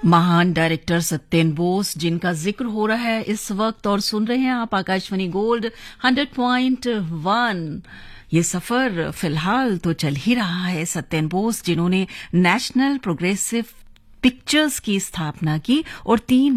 महान डायरेक्टर सत्येन बोस जिनका जिक्र हो रहा है इस वक्त और सुन रहे हैं आप आकाशवाणी गोल्ड 100.1। ये सफर फिलहाल तो चल ही रहा है। सत्येन बोस जिन्होंने नेशनल प्रोग्रेसिव पिक्चर्स की स्थापना की और 3